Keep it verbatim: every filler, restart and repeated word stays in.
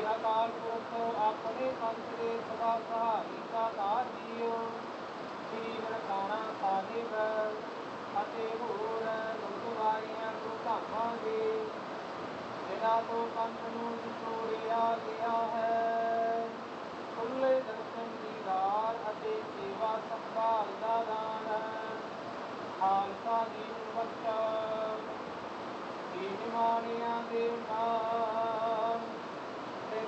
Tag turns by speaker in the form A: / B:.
A: ਅਕਾਲ ਪੁਰਖ ਆਪਣੇ ਪੰਥ ਦੇ ਸਦਾ ਸਹਾਈ ਦਾਤਾਰ ਜੀਓ। ਸ੍ਰੀ ਨਨਕਾਣਾ ਸਾਹਿਬ ਅਤੇ ਹੋਰ ਗੁਰਦੁਆਰਿਆਂ ਗੁਰਧਾਮਾਂ ਦੇ ਜਿਨ੍ਹਾਂ ਤੋਂ ਪੰਥ ਨੂੰ ਵਿਛੋੜਿਆ ਗਿਆ ਹੈ, ਖੁੱਲ੍ਹੇ ਦਰਸ਼ਨ ਦੀਦਾਰ ਅਤੇ ਸੇਵਾ